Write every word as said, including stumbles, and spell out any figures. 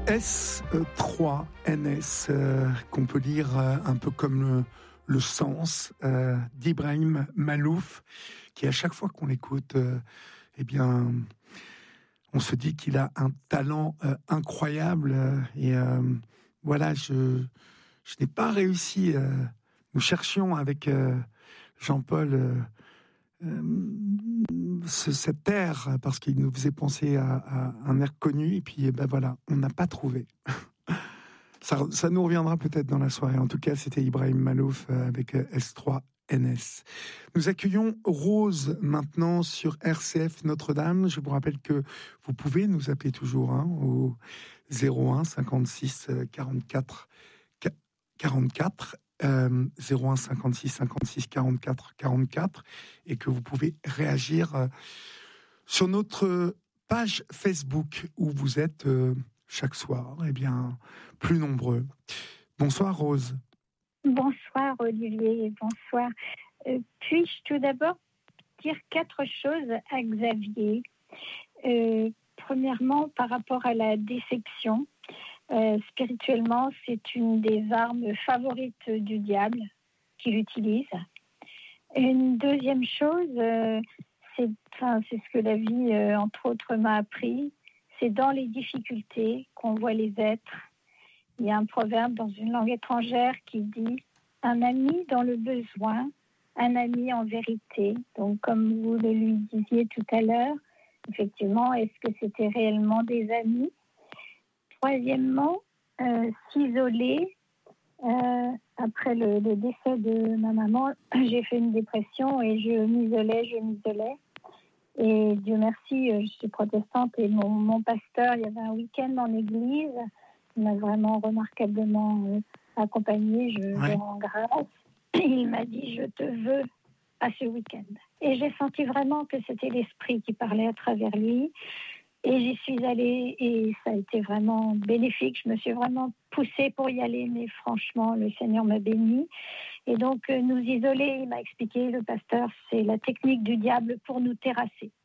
S trois N S, euh, qu'on peut lire euh, un peu comme le, le sens euh, d'Ibrahim Malouf, qui à chaque fois qu'on l'écoute, euh, eh bien, on se dit qu'il a un talent euh, incroyable. Euh, et euh, voilà, je, je n'ai pas réussi. Euh, nous cherchions avec euh, Jean-Paul euh, euh, ce, cette air, parce qu'il nous faisait penser à, à un air connu. Et puis, eh ben voilà, on n'a pas trouvé. Ça, ça nous reviendra peut-être dans la soirée. En tout cas, c'était Ibrahim Malouf avec S trois N S. Nous accueillons Rose maintenant sur R C F Notre-Dame. Je vous rappelle que vous pouvez nous appeler toujours hein, au zéro un cinquante-six quarante-quatre quarante-quatre euh, zéro un cinquante-six cinquante-six quarante-quatre quarante-quatre et que vous pouvez réagir euh, sur notre page Facebook où vous êtes euh, chaque soir, eh bien, plus nombreux. Bonsoir Rose. Bonsoir Olivier, bonsoir. Euh, puis-je tout d'abord dire quatre choses à Xavier. Euh, premièrement, par rapport à la déception, euh, spirituellement, c'est une des armes favorites du diable qu'il utilise. Une deuxième chose, euh, c'est, enfin, c'est ce que la vie, euh, entre autres, m'a appris. C'est dans les difficultés qu'on voit les êtres. Il y a un proverbe dans une langue étrangère qui dit « un ami dans le besoin, un ami en vérité ». Donc, comme vous le lui disiez tout à l'heure, effectivement, est-ce que c'était réellement des amis ? Troisièmement, euh, s'isoler. Euh, après le, le décès de ma maman, j'ai fait une dépression et je m'isolais, je m'isolais. Et Dieu merci, je suis protestante et mon, mon pasteur, il y avait un week-end en église, il m'a vraiment remarquablement euh, accompagnée, je lui rends grâce. Il m'a dit, je te veux à ce week-end. Et j'ai senti vraiment que c'était l'esprit qui parlait à travers lui. Et j'y suis allée et ça a été vraiment bénéfique. Je me suis vraiment poussée pour y aller, mais franchement, le Seigneur m'a bénie. Et donc, nous isoler, il m'a expliqué, le pasteur, c'est la technique du diable pour nous terrasser.